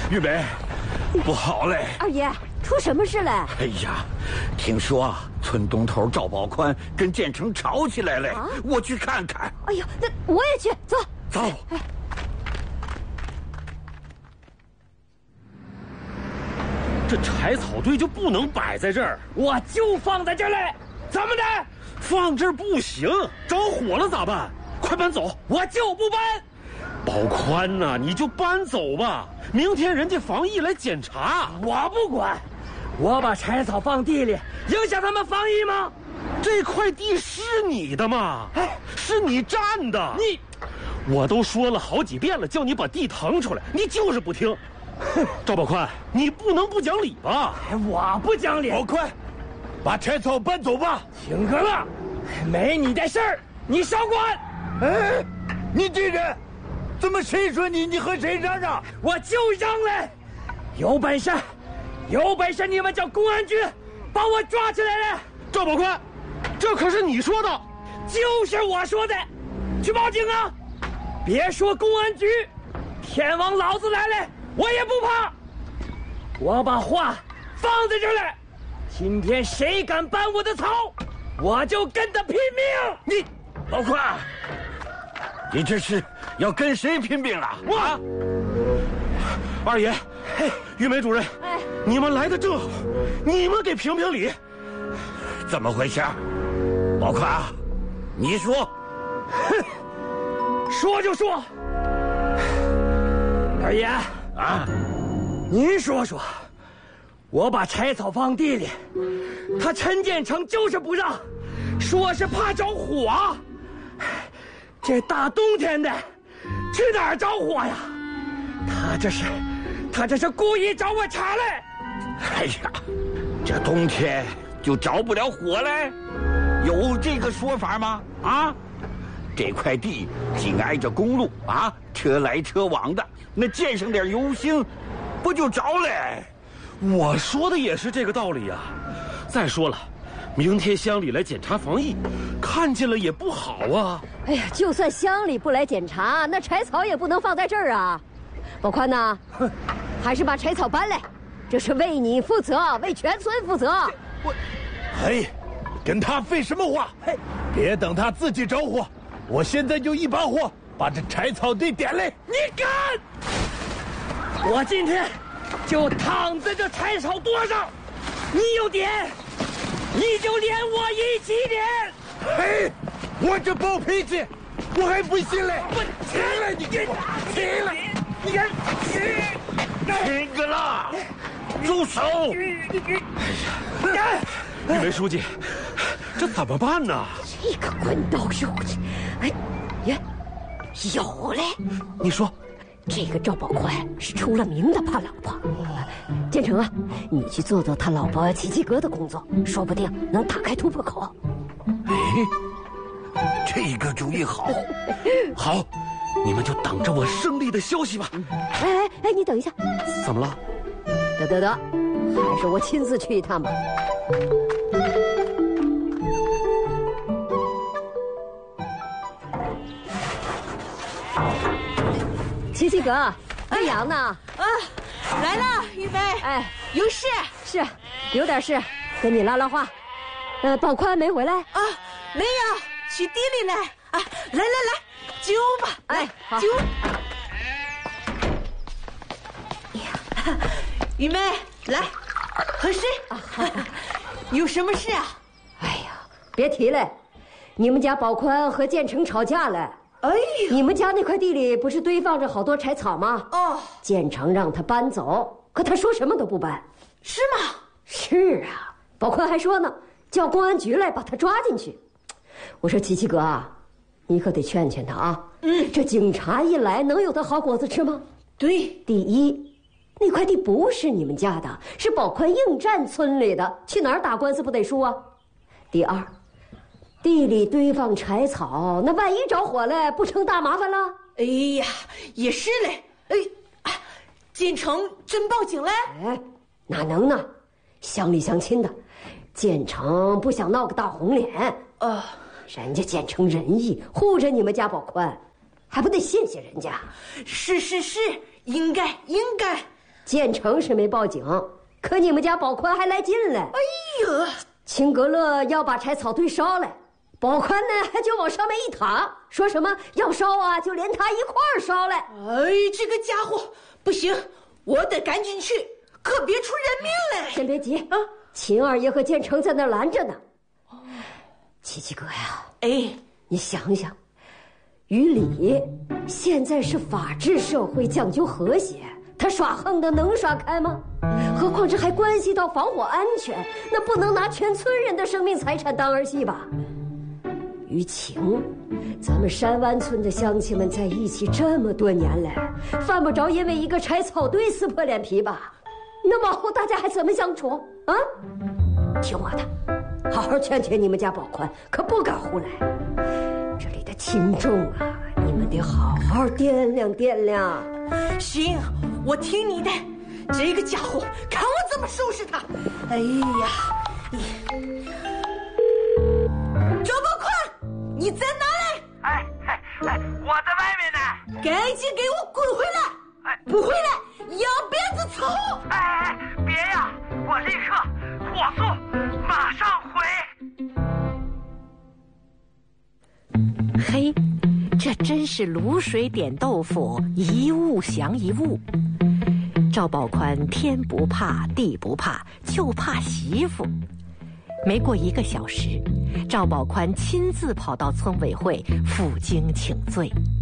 玉梅，不好嘞！ 二爷，出什么事了？ 哎呀，听说啊，村东头赵宝宽跟建成吵起来了，我去看看。 哎呦，那我也去，走走。 这柴草堆就不能摆在这儿， 我就放在这儿来。怎么的？ 放这儿不行，着火了咋办？快搬走！ 我就不搬。 宝宽呐，你就搬走吧，明天人家防疫来检查。 我不管，我把柴草放地里，影响他们防疫吗？ 这块地是你的吗？ 哎， 是你占的。我都说了好几遍了，叫你把地腾出来，你就是不听。赵宝宽，你不能不讲理吧？ 我不讲理。 宝宽，把柴草搬走吧。 停哥了，没你的事儿，你少管。 哎，你这人，怎么谁说你和谁嚷嚷？ 我就嚷了，有本事你们叫公安局把我抓起来了。 赵宝宽，这可是你说的。 就是我说的，去报警啊！别说公安局，天王老子来了，我也不怕。我把话放在这儿了，今天谁敢搬我的草，我就跟他拼命。 你，宝宽，你这是要跟谁拼命了？啊！ 二爷，玉梅主任，你们来的正好，你们给评评理。 怎么回事？宝宽，你说。 说就说。二爷啊， 您说说，我把柴草放地里，他陈建成就是不让，说是怕着火。这大冬天的，去哪儿着火呀？他这是故意找我茬来。 哎呀，这冬天就着不了火嘞？有这个说法吗？啊，这块地紧挨着公路啊，车来车往的，那溅上点油星，不就着嘞？ 我说的也是这个道理呀。再说了，明天乡里来检查防疫，看见了也不好啊。 哎呀，就算乡里不来检查，那柴草也不能放在这儿啊。宝宽呐，还是把柴草搬来，这是为你负责，为全村负责。 嘿，跟他废什么话？嘿，别等他自己着火，我现在就一把火把这柴草堆点嘞！ 你敢！我今天就躺在这柴草垛上，你有点，你就连我一起点。 嘿，我这暴脾气，我还不信嘞！ 我停了，你给我停了！ 你看， 停个了，住手！ 玉梅书记，这怎么办呢？ 这个滚刀肉子，哎，呀，有嘞！ 你说， 这个赵宝宽是出了名的怕老婆。建成啊，你去做做他老婆齐齐格的工作，说不定能打开突破口。 哎，这个主意好。 好，你们就等着我胜利的消息吧。 哎，你等一下， 怎么了？ 得，还是我亲自去一趟吧。齐齐格，魏阳呢？ 啊，来了，玉梅。哎，有事？ 是，有点事，跟你拉话。宝宽没回来啊？没有，去地里来。啊，来，揪吧。 哎，好， 揪。玉梅，来，喝水。有什么事啊？ 哎呀，别提了，你们家宝宽和建成吵架了。 哎呦， 你们家那块地里不是堆放着好多柴草吗？ 哦， 建成让他搬走，可他说什么都不搬。 是吗？ 是啊，宝宽还说呢，叫公安局来把他抓进去。我说齐齐哥啊，你可得劝劝他啊。这警察一来，能有他好果子吃吗？ 对， 第一，那块地不是你们家的，是宝宽应占村里的，去哪儿打官司不得输啊？第二，地里堆放柴草，那万一着火了，不成大麻烦了？ 哎呀，也是嘞。哎，建成真报警了？ 哎，哪能呢？乡里乡亲的，建成不想闹个大红脸。人家建成仁义，护着你们家宝宽，还不得谢谢人家？ 是，应该。 建成是没报警，可你们家宝宽还来劲了。 哎呀， 秦格勒要把柴草堆烧了，宝宽呢还就往上面一躺，说什么要烧啊，就连他一块儿烧了。 哎，这个家伙不行，我得赶紧去，可别出人命了。 先别急啊，秦二爷和建成在那拦着呢。七七哥呀， 哎， 你想想，于理现在是法治社会，讲究和谐，他耍横的能耍开吗？何况这还关系到防火安全，那不能拿全村人的生命财产当儿戏吧？于情，咱们山湾村的乡亲们在一起这么多年了，犯不着因为一个柴草堆撕破脸皮吧？那往后大家还怎么相处啊？听我的，好好劝劝你们家宝宽，可不敢胡来。这里的亲众啊，你们得好好掂量掂量。 行，我听你的。这个家伙，看我怎么收拾他！哎呀，周宝宽，你在哪里？ 哎，我在外面呢。 赶紧给我滚回来！哎，不回来，要鞭子伺候！ 哎，别呀，我立刻火速马上回。 嘿，这真是卤水点豆腐，一物降一物。赵宝宽天不怕地不怕，就怕媳妇。没过1个小时，赵宝宽亲自跑到村委会负荆请罪。